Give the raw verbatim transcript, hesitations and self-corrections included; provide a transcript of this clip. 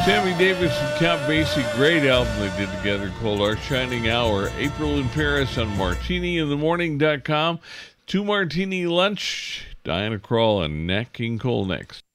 Sammy Davis and Count Basie, great album they did together called Our Shining Hour. April in Paris on martini in the morning dot com. Two Martini Lunch, Diana Krall and Nat King Cole next.